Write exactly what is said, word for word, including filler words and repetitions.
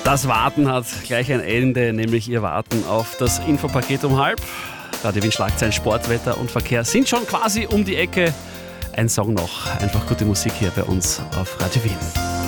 Das Warten hat gleich ein Ende, nämlich Ihr Warten auf das Infopaket um halb. Radio Wien Schlagzeilen, Sport, Wetter und Verkehr sind schon quasi um die Ecke. Ein Song noch, einfach gute Musik hier bei uns auf Radio Wien.